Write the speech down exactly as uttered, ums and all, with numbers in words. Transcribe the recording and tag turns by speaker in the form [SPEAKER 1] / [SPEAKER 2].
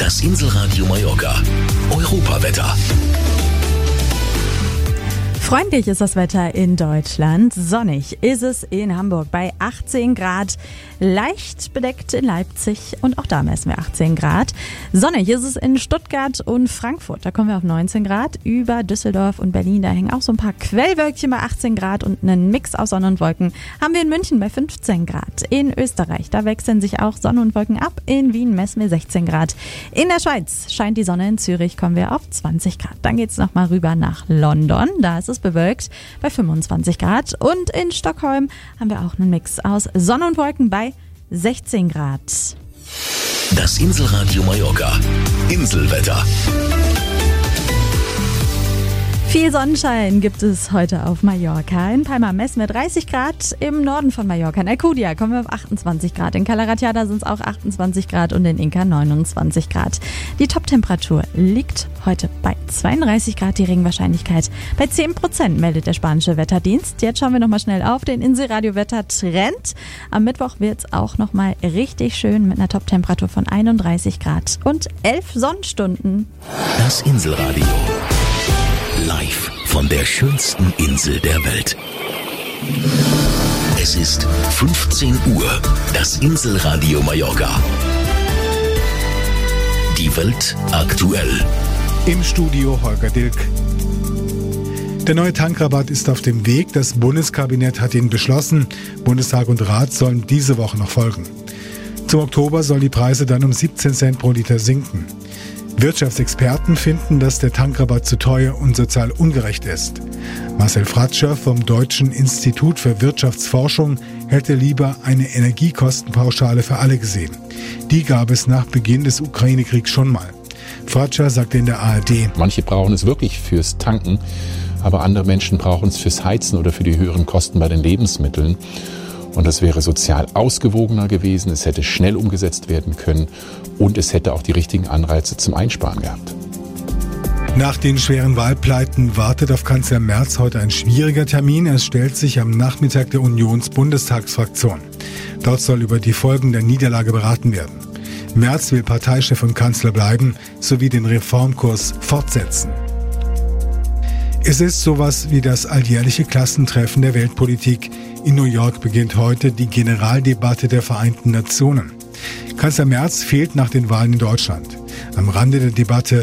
[SPEAKER 1] Das Inselradio Mallorca. Europawetter.
[SPEAKER 2] Freundlich ist das Wetter in Deutschland. Sonnig ist es in Hamburg bei achtzehn Grad. Leicht bedeckt in Leipzig und auch da messen wir achtzehn Grad. Sonnig ist es in Stuttgart und Frankfurt. Da kommen wir auf neunzehn Grad. Über Düsseldorf und Berlin, da hängen auch so ein paar Quellwölkchen bei achtzehn Grad und einen Mix aus Sonne und Wolken haben wir in München bei fünfzehn Grad. In Österreich, da wechseln sich auch Sonne und Wolken ab. In Wien messen wir sechzehn Grad. In der Schweiz scheint die Sonne. In Zürich kommen wir auf zwanzig Grad. Dann geht's nochmal rüber nach London. Da ist es bewölkt bei fünfundzwanzig Grad. Und in Stockholm haben wir auch einen Mix aus Sonne und Wolken bei sechzehn Grad.
[SPEAKER 1] Das Inselradio Mallorca. Inselwetter.
[SPEAKER 2] Viel Sonnenschein gibt es heute auf Mallorca. In Palma messen wir dreißig Grad, im Norden von Mallorca. In Alcudia kommen wir auf achtundzwanzig Grad. In Cala Ratjada sind es auch achtundzwanzig Grad und in Inca neunundzwanzig Grad. Die Toptemperatur liegt heute bei zweiunddreißig Grad. Die Regenwahrscheinlichkeit bei zehn Prozent, meldet der spanische Wetterdienst. Jetzt schauen wir nochmal schnell auf den Inselradio-Wetter-Trend. Am Mittwoch wird es auch nochmal richtig schön mit einer Toptemperatur von einunddreißig Grad und elf Sonnenstunden.
[SPEAKER 1] Das Inselradio. Live von der schönsten Insel der Welt. Es ist fünfzehn Uhr. Das Inselradio Mallorca. Die Welt aktuell.
[SPEAKER 3] Im Studio Holger Dilk. Der neue Tankrabatt ist auf dem Weg. Das Bundeskabinett hat ihn beschlossen. Bundestag und Rat sollen diese Woche noch folgen. Zum Oktober sollen die Preise dann um siebzehn Cent pro Liter sinken. Wirtschaftsexperten finden, dass der Tankrabatt zu teuer und sozial ungerecht ist. Marcel Fratscher vom Deutschen Institut für Wirtschaftsforschung hätte lieber eine Energiekostenpauschale für alle gesehen. Die gab es nach Beginn des Ukraine-Kriegs schon mal. Fratscher sagte in der A R D:
[SPEAKER 4] Manche brauchen es wirklich fürs Tanken, aber andere Menschen brauchen es fürs Heizen oder für die höheren Kosten bei den Lebensmitteln. Und das wäre sozial ausgewogener gewesen, es hätte schnell umgesetzt werden können und es hätte auch die richtigen Anreize zum Einsparen gehabt.
[SPEAKER 3] Nach den schweren Wahlpleiten wartet auf Kanzler Merz heute ein schwieriger Termin. Es stellt sich am Nachmittag der Unions-Bundestagsfraktion. Dort soll über die Folgen der Niederlage beraten werden. Merz will Parteichef und Kanzler bleiben, sowie den Reformkurs fortsetzen. Es ist sowas wie das alljährliche Klassentreffen der Weltpolitik. In New York beginnt heute die Generaldebatte der Vereinten Nationen. Kanzler Merz fehlt nach den Wahlen in Deutschland. Am Rande der Debatte